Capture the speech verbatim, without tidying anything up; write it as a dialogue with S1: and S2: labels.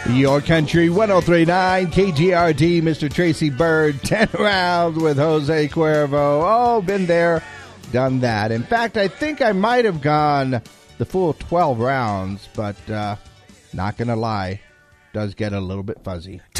S1: Your Country one oh three point nine, K G R D, Mister Tracy Bird, ten rounds with Jose Cuervo. Oh, been there, done that. In fact, I think I might have gone the full twelve rounds, but uh, not going to lie, does get a little bit fuzzy.